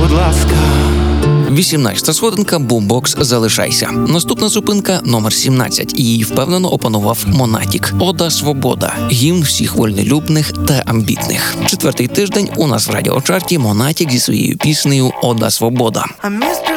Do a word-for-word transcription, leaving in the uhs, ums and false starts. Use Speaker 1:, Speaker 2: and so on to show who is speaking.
Speaker 1: будь ласка.
Speaker 2: вісімнадцята сходинка «Бумбокс. Залишайся». Наступна зупинка – номер сімнадцять. Її впевнено опанував Монатік. «Ода свобода». Гімн всіх вольнолюбних та амбітних. Четвертий тиждень у нас в радіочарті Монатік зі своєю піснею «Ода свобода».